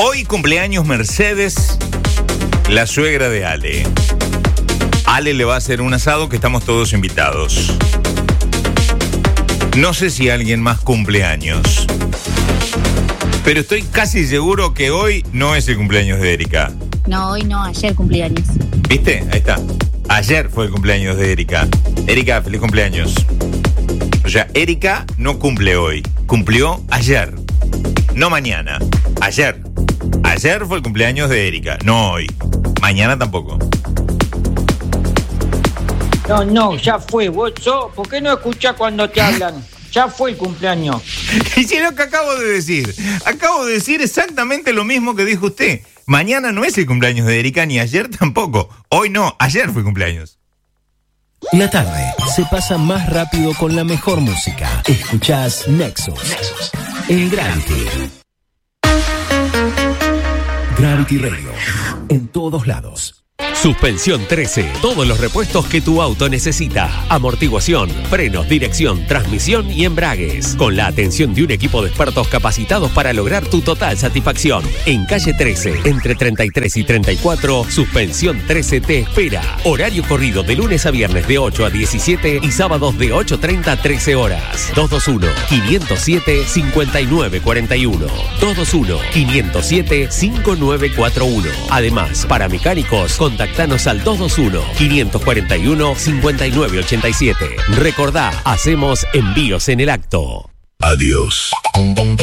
Hoy cumpleaños Mercedes, la suegra de Ale. Ale le va a hacer un asado que estamos todos invitados. No sé si alguien más cumple años, pero estoy casi seguro que hoy no es el cumpleaños de Erika. No, hoy no, ayer cumpleaños. ¿Viste? Ahí está. Ayer fue el cumpleaños de Erika. Erika, feliz cumpleaños. O sea, Erika no cumple hoy. Cumplió ayer. No mañana. Ayer. Ayer fue el cumpleaños de Erika. No hoy. Mañana tampoco. No, ya fue. ¿Por qué no escuchás cuando te hablan? Ya fue el cumpleaños. Y si lo que acabo de decir. Acabo de decir exactamente lo mismo que dijo usted. Mañana no es el cumpleaños de Erika, ni ayer tampoco. Hoy no, ayer fue cumpleaños. La tarde se pasa más rápido con la mejor música. Escuchás Nexus. El Gravity. Gravity Radio. En todos lados. Suspensión 13. Todos los repuestos que tu auto necesita. Amortiguación, frenos, dirección, transmisión y embragues. Con la atención de un equipo de expertos capacitados para lograr tu total satisfacción. En calle 13, entre 33 y 34, Suspensión 13 te espera. Horario corrido de lunes a viernes de 8 a 17 y sábados de 8:30 a 13 horas. 221-507-5941. 221-507-5941. Además, para mecánicos, contactanos al 221-541-5987. Recordá, hacemos envíos en el acto. Adiós.